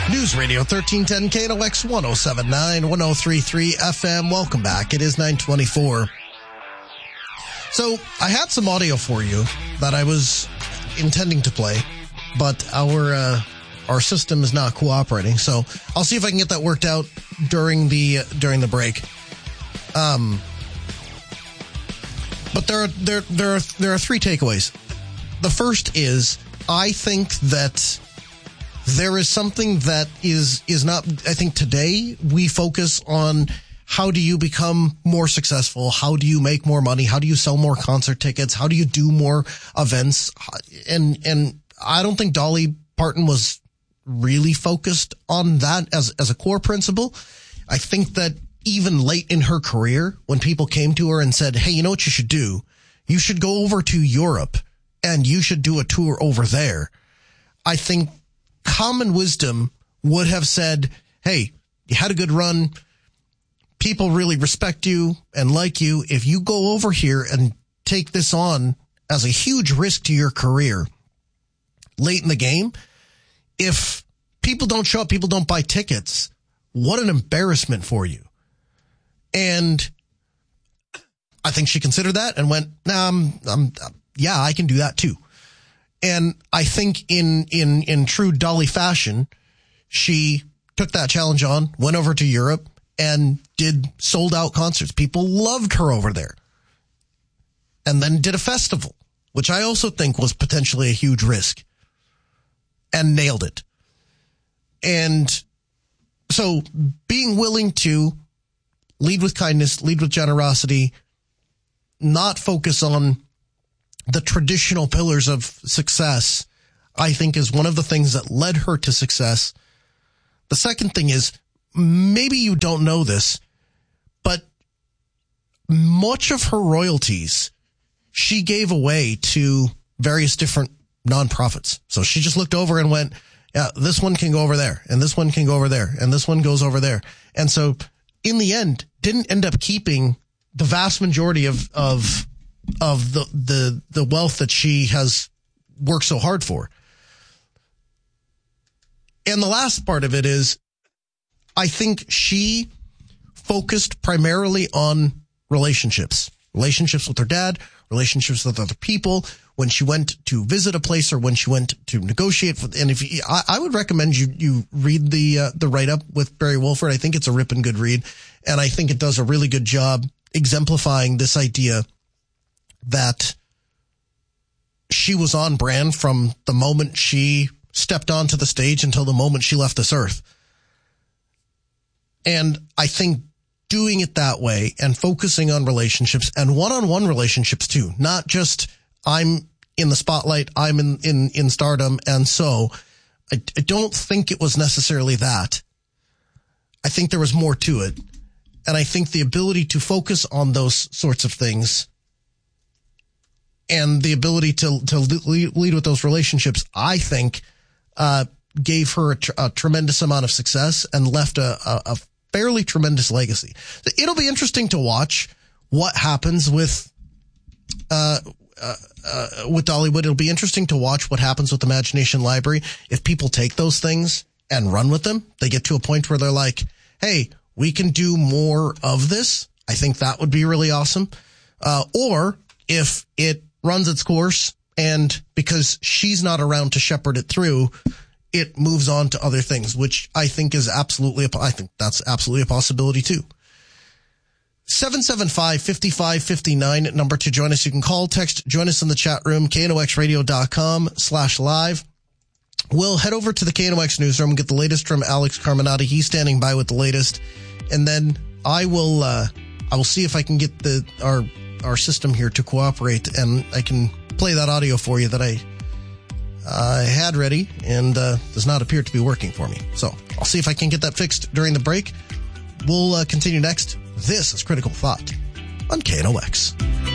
News Radio 1310 KNOX 1079 1033 FM. Welcome back. It is 9:24. So I had some audio for you that I was intending to play, but our system is not cooperating. So I'll see if I can get that worked out during the break. But there are three takeaways. The first is I think that there is something that is not, I think today we focus on how do you become more successful? How do you make more money? How do you sell more concert tickets? How do you do more events? And I don't think Dolly Parton was really focused on that as a core principle. I think that even late in her career, when people came to her and said, hey, you know what you should do? You should go over to Europe and you should do a tour over there. I think common wisdom would have said, hey, you had a good run. People really respect you and like you. If you go over here and take this on as a huge risk to your career late in the game, if people don't show up, people don't buy tickets, what an embarrassment for you. And I think she considered that and went, yeah, I can do that too. And I think in true Dolly fashion, she took that challenge on, went over to Europe and did sold out concerts. People loved her over there. And then did a festival, which I also think was potentially a huge risk, and nailed it. And so being willing to lead with kindness, lead with generosity, not focus on the traditional pillars of success, I think is one of the things that led her to success. The second thing is, maybe you don't know this, but much of her royalties she gave away to various different nonprofits. So she just looked over and went, yeah, this one can go over there, and this one can go over there, and this one goes over there. And so in the end, didn't end up keeping the vast majority of the wealth that she has worked so hard for. And the last part of it is, I think she focused primarily on relationships with her dad, relationships with other people, when she went to visit a place or when she went to negotiate. And I would recommend you read the write-up with Barry Wolford. I think it's a ripping good read. And I think it does a really good job exemplifying this idea that she was on brand from the moment she stepped onto the stage until the moment she left this earth. And I think doing it that way and focusing on relationships and one-on-one relationships too, not just I'm in the spotlight, I'm in stardom. And so I don't think it was necessarily that. I think there was more to it. And I think the ability to focus on those sorts of things and the ability to lead with those relationships, I think, gave her a tremendous amount of success and left a fairly tremendous legacy. It'll be interesting to watch what happens with Dollywood. It'll be interesting to watch what happens with Imagination Library. If people take those things and run with them, they get to a point where they're like, hey, we can do more of this. I think that would be really awesome. Or if it runs its course and because she's not around to shepherd it through, it moves on to other things, which I think is I think that's absolutely a possibility too. 775-5559 number to join us. You can call, text, join us in the chat room, knoxradio.com/live. We'll head over to the KNOX newsroom and get the latest from Alex Carminati. He's standing by with the latest. And then I will see if I can get our system here to cooperate, and I can play that audio for you that I had ready and does not appear to be working for me. So I'll see if I can get that fixed during the break. We'll continue next. This is Critical Thought on KNOX.